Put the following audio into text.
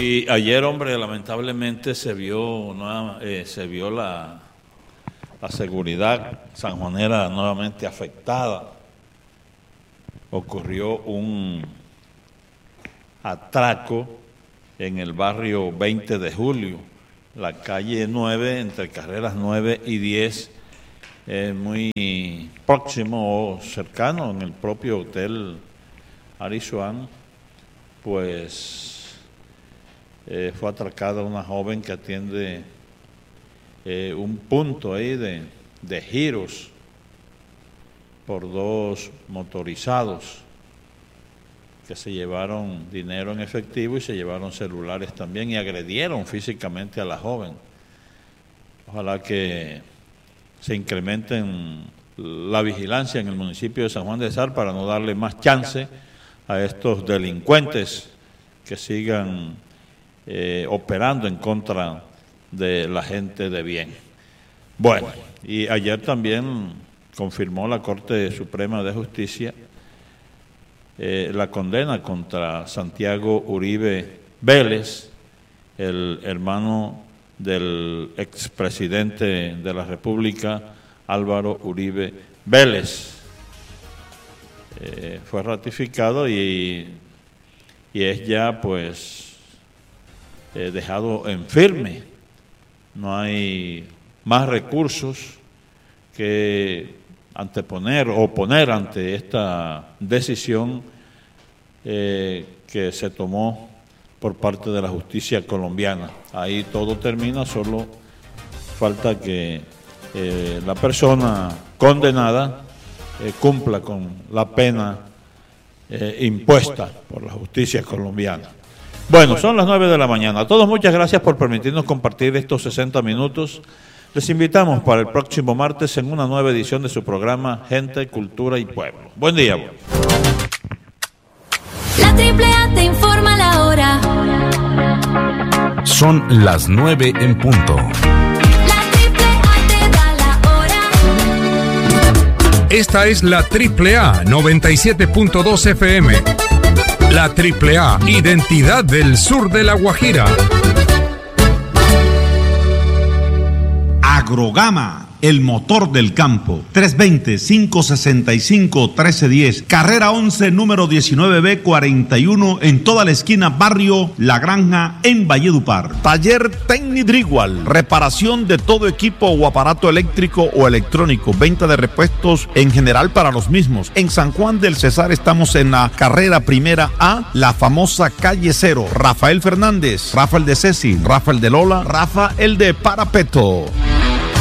Y ayer, hombre, lamentablemente se vio la seguridad sanjuanera nuevamente afectada. Ocurrió un atraco en el barrio 20 de Julio, la calle 9, entre carreras 9 y 10, muy próximo o cercano, en el propio hotel Arizuán, pues fue atracada una joven que atiende un punto ahí de giros por dos motorizados que se llevaron dinero en efectivo y se llevaron celulares también y agredieron físicamente a la joven. Ojalá que se incrementen la vigilancia en el municipio de San Juan de Sar para no darle más chance a estos delincuentes que sigan operando en contra de la gente de bien. Bueno, y ayer también confirmó la Corte Suprema de Justicia la condena contra Santiago Uribe Vélez, el hermano del expresidente de la República, Álvaro Uribe Vélez. Fue ratificado y es ya pues dejado en firme. No hay más recursos que anteponer o poner ante esta decisión que se tomó por parte de la justicia colombiana. Ahí todo termina, solo falta que la persona condenada cumpla con la pena impuesta por la justicia colombiana. Bueno, son las 9 de la mañana. A todos muchas gracias por permitirnos compartir estos 60 minutos. Les invitamos para el próximo martes en una nueva edición de su programa Gente, Cultura y Pueblo. Buen día. La AAA te informa la hora. Son las 9 en punto. La AAA te da la hora. Esta es la AAA 97.2 FM. La AAA, identidad del sur de La Guajira. Agrogama, el motor del campo. 320-565-1310. Carrera 11, número 19B41, en toda la esquina Barrio La Granja, en Valledupar. Taller Tecnidrigual. Reparación de todo equipo o aparato eléctrico o electrónico. Venta de repuestos en general para los mismos. En San Juan del Cesar estamos en la carrera primera A, la famosa calle 0. Rafael Fernández, Rafael de Ceci, Rafael de Lola, Rafael de Parapeto.